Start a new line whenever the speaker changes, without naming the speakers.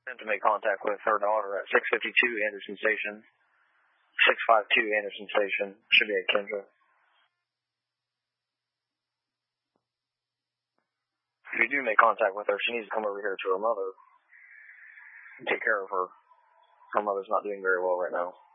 Attempt to make contact with her daughter at 652 Anderson Station. 652 Anderson Station. Should be at Kendra. If you do make contact with her, she needs to come over here to her mother and take care of her. Her mother's not doing very well right now.